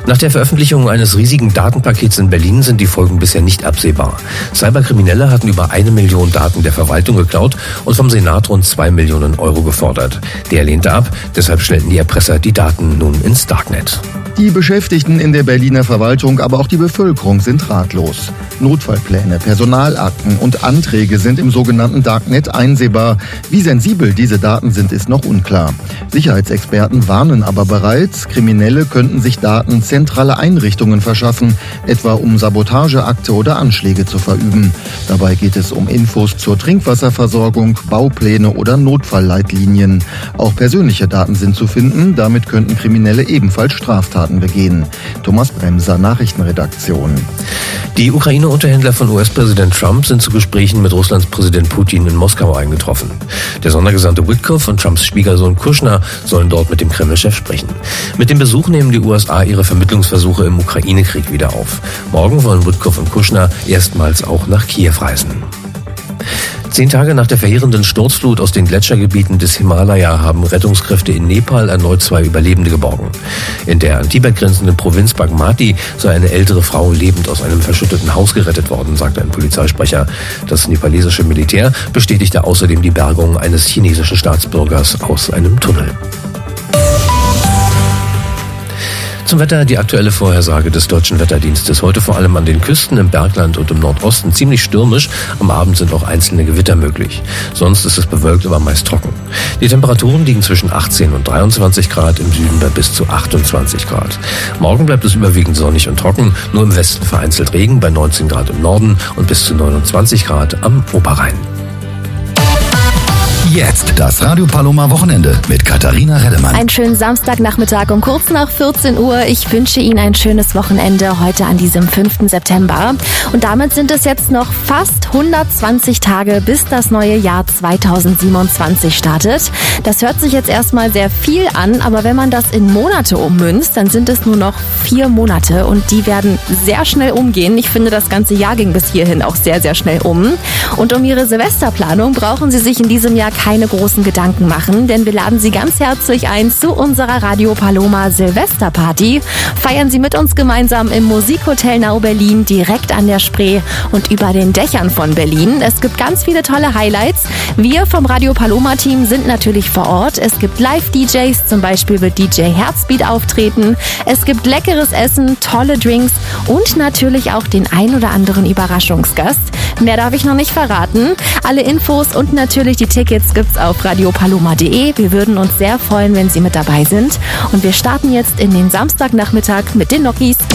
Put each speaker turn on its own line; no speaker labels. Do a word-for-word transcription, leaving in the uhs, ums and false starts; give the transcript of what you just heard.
Nach der Veröffentlichung eines riesigen Datenpakets in Berlin sind die Folgen bisher nicht absehbar. Cyberkriminelle hatten über eine Million Daten der Verwaltung geklaut und vom Senat rund zwei Millionen Euro gefordert. Der lehnte ab, deshalb stellten die Erpresser die Daten nun ins Darknet.
Die Beschäftigten in der Berliner Verwaltung, aber auch die Bevölkerung sind ratlos. Notfallpläne, Personalakten und Anträge sind im sogenannten Darknet einsehbar. Wie sensibel diese Daten sind, ist noch unklar. Sicherheitsexperten warnen aber bereits, Kriminelle könnten sich Daten zentraler Einrichtungen verschaffen, etwa um Sabotageakte oder Anschläge zu verüben. Dabei geht es um Infos zur Trinkwasserversorgung, Baupläne oder Notfallleitlinien. Auch persönliche Daten sind zu finden, damit könnten Kriminelle ebenfalls Straftaten begehen. Thomas Bremser, Nachrichtenredaktion.
Die Ukraine-Unterhändler von U S-Präsident Trump sind zu Gesprächen mit Russlands Präsident Putin in Moskau eingetroffen. Der Sondergesandte Witkoff und Trumps Schwiegersohn Kushner sollen dort mit dem Kreml-Chef sprechen. Mit dem Besuch nehmen die U S A ihre Vermittlungsversuche im Ukraine-Krieg wieder auf. Morgen wollen Witkoff und Kushner erstmals auch nach Kiew reisen. Zehn Tage nach der verheerenden Sturzflut aus den Gletschergebieten des Himalaya haben Rettungskräfte in Nepal erneut zwei Überlebende geborgen. In der an Tibet grenzenden Provinz Bagmati sei eine ältere Frau lebend aus einem verschütteten Haus gerettet worden, sagte ein Polizeisprecher. Das nepalesische Militär bestätigte außerdem die Bergung eines chinesischen Staatsbürgers aus einem Tunnel. Zum Wetter die aktuelle Vorhersage des Deutschen Wetterdienstes. Heute vor allem an den Küsten, im Bergland und im Nordosten ziemlich stürmisch. Am Abend sind auch einzelne Gewitter möglich. Sonst ist es bewölkt, aber meist trocken. Die Temperaturen liegen zwischen achtzehn und dreiundzwanzig Grad, im Süden bei bis zu achtundzwanzig Grad. Morgen bleibt es überwiegend sonnig und trocken, nur im Westen vereinzelt Regen bei neunzehn Grad im Norden und bis zu neunundzwanzig Grad am Oberrhein.
Jetzt das Radio Paloma Wochenende mit Katharina Reddemann.
Einen schönen Samstagnachmittag um kurz nach vierzehn Uhr. Ich wünsche Ihnen ein schönes Wochenende heute an diesem fünften September. Und damit sind es jetzt noch fast hundertzwanzig Tage, bis das neue Jahr zweitausendsiebenundzwanzig startet. Das hört sich jetzt erstmal sehr viel an, aber wenn man das in Monate ummünzt, dann sind es nur noch vier Monate und die werden sehr schnell umgehen. Ich finde, das ganze Jahr ging bis hierhin auch sehr, sehr schnell um. Und um Ihre Silvesterplanung brauchen Sie sich in diesem Jahr keine großen Gedanken machen, denn wir laden Sie ganz herzlich ein zu unserer Radio Paloma Silvesterparty. Feiern Sie mit uns gemeinsam im Musikhotel Nau Berlin direkt an der Spree und über den Dächern von Berlin. Es gibt ganz viele tolle Highlights. Wir vom Radio Paloma Team sind natürlich vor Ort. Es gibt Live-D Js, zum Beispiel wird D J Herzbeat auftreten. Es gibt leckeres Essen, tolle Drinks und natürlich auch den ein oder anderen Überraschungsgast. Mehr darf ich noch nicht verraten. Alle Infos und natürlich die Tickets gibt's auf radiopaloma punkt de. Wir würden uns sehr freuen, wenn Sie mit dabei sind. Und wir starten jetzt in den Samstagnachmittag mit den Nokis.